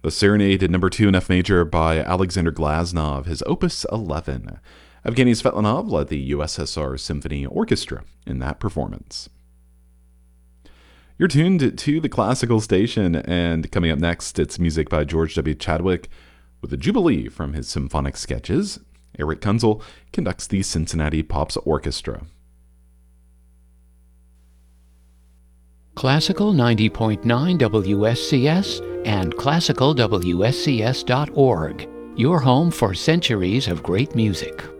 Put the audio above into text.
The Serenade in number 2 in F major by Alexander Glasnov, his Opus 11. Evgeny Svetlanov led the USSR Symphony Orchestra in that performance. You're tuned to the Classical Station, and coming up next, it's music by George W. Chadwick with a Jubilee from his symphonic sketches. Eric Kunzel conducts the Cincinnati Pops Orchestra. Classical 90.9 WSCS and classicalwscs.org, your home for centuries of great music.